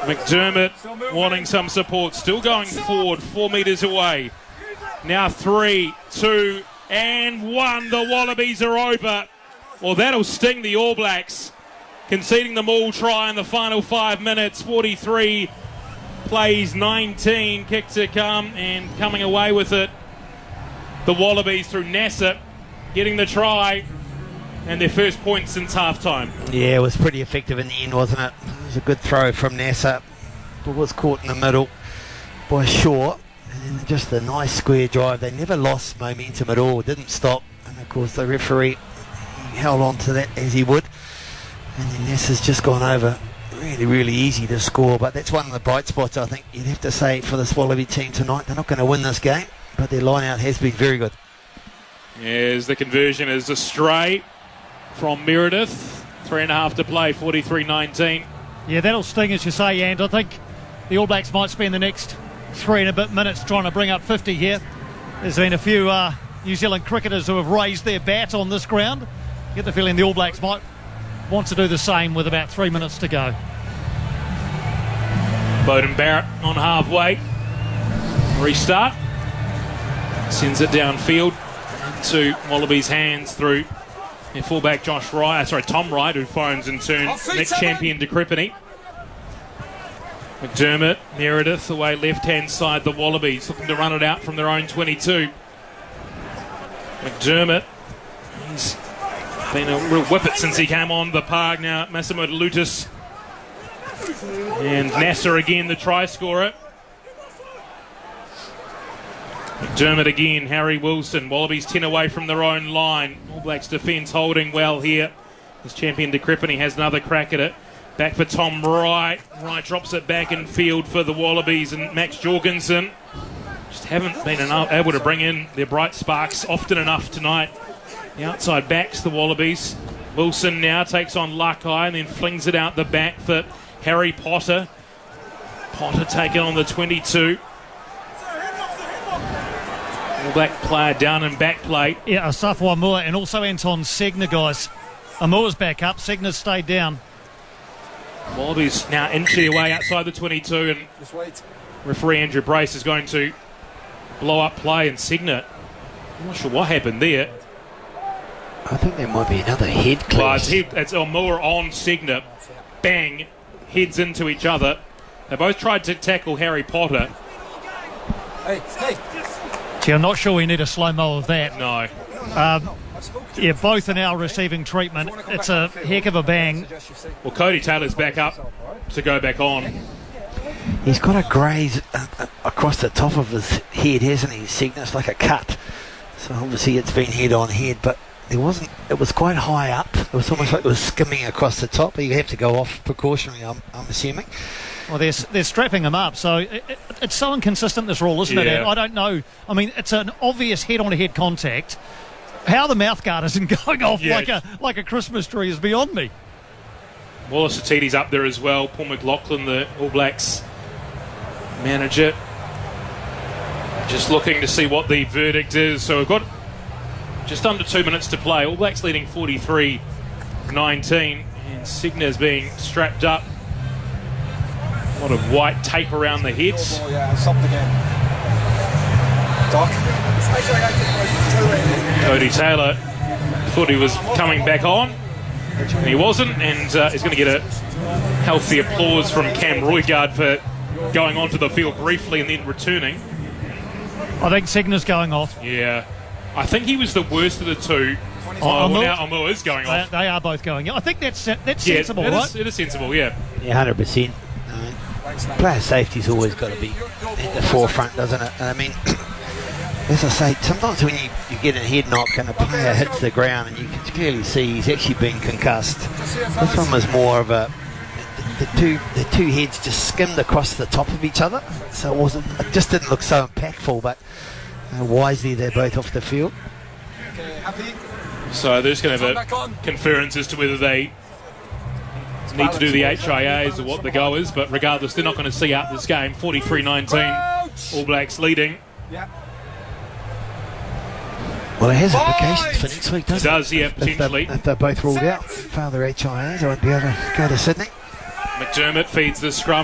McDermott wanting some support, still going forward, 4 metres away. Now 3, 2 and 1. The Wallabies are over. Well, that'll sting the All Blacks, conceding the maul try in the final 5 minutes. 43 plays 19, kick to come, and coming away with it, the Wallabies through Nasser getting the try and their first point since half-time. Yeah, it was pretty effective in the end, wasn't it? It was a good throw from Nasser, but was caught in the middle by Shaw. And then just a nice square drive. They never lost momentum at all, didn't stop. And of course the referee held on to that as he would. And then Nasser's just gone over. Really, really easy to score, but that's one of the bright spots, I think you'd have to say, for the Wallaby team tonight. They're not going to win this game, but their line-out has been very good. Yes, the conversion is astray from Meredith. 3.5 to play, 43-19. Yeah, that'll sting, as you say, and I think the All Blacks might spend the next 3 and a bit minutes trying to bring up 50 here. There's been a few New Zealand cricketers who have raised their bat on this ground. I get the feeling the All Blacks might want to do the same with about 3 minutes to go. Beauden Barrett on halfway. Restart. Sends it downfield to Wallabies' hands through their fullback Tom Wright, who phones in turn next champion Decrepini. McDermott, Meredith away left-hand side, the Wallabies looking to run it out from their own 22. McDermott, he's been a real whippet since he came on the park. Now Massimo DeLutis and Nasser again, the try scorer. McDermott again, Harry Wilson. Wallabies 10 away from their own line. All Blacks defence holding well here as champion Decrepini has another crack at it. Back for Tom Wright. Wright drops it back in field for the Wallabies, and Max Jorgensen just haven't been able to bring in their bright sparks often enough tonight. The outside backs the Wallabies. Wilson now takes on Lakai and then flings it out the back for Harry Potter. Potter taken on the 22. All Black player down and back plate. Yeah, Asafo Amua and also Anton Segner, guys. Amua's back up, Segner's stayed down. Wallabies now inch their way outside the 22, and referee Andrew Brace is going to blow up play, and Segner, I'm not sure what happened there. I think there might be another head clash. It's Amua on Segner. Bang, heads into each other. They both tried to tackle Harry Potter. Gee, I'm not sure we need a slow-mo of that. No. Yeah, both are now receiving treatment. It's a heck of a bang. Well, Cody Taylor's back up to go back on. He's got a graze across the top of his head, hasn't he? It's like a cut. So obviously it's been head on head, but it was quite high up. It was almost like it was skimming across the top, but you have to go off precautionary, I'm assuming. Well, they're strapping him up, so it's so inconsistent, this rule, isn't it? I don't know. I mean, it's an obvious head-on-head contact. How the mouthguard isn't going off like a Christmas tree is beyond me. Wallace Atiti's up there as well. Paul McLaughlin, the All Blacks manager, just looking to see what the verdict is. So we've got just under 2 minutes to play. All Blacks leading 43-19, and Segner's being strapped up. A lot of white tape around the heads. Cody Taylor thought he was coming back on, and he wasn't, and he's going to get a healthy applause from Cam Roigard for going onto the field briefly and then returning. I think Segner's going off. Yeah. I think he was the worst of the two. Now Amua is going off. They are both going. I think that's sensible, right? It is sensible, yeah. Yeah, 100%. Player safety's always got to be at the forefront, doesn't it? And I mean, as I say, sometimes when you get a head knock and a player hits the ground and you can clearly see he's actually been concussed. This one was more of a... The two heads just skimmed across the top of each other, so it just didn't look so impactful, but wisely they're both off the field. So they're just going to have a conference as to whether they need to do the HIAs or what the go is, but regardless, they're not going to see out this game. 43-19, All Blacks leading. Well, it has implications for next week, doesn't it? It does, yeah, potentially. If they're both ruled out, fail their HIAs, I won't be able to go to Sydney. McDermott feeds the scrum.